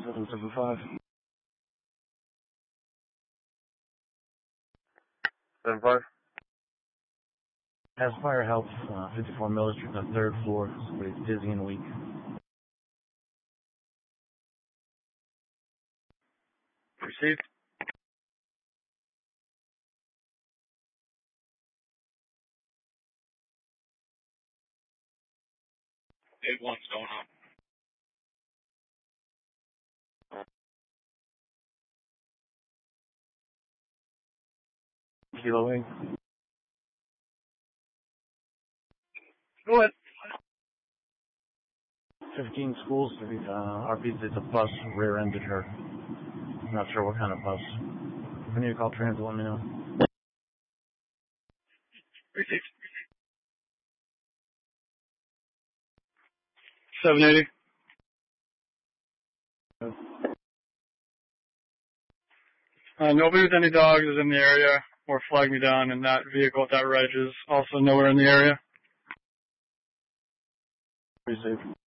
775. 7-5. Has fire help, 54 Miller Street on the 3rd floor. Somebody's dizzy and weak. Received. Eight one's going up. Kilo 8. Go ahead. 15 schools. RP says a bus rear-ended her. Not sure what kind of bus. If you need to call transit, let me know. Received. 780. Nobody with any dogs is in the area or flag me down, and that vehicle at that reg is also nowhere in the area. Received.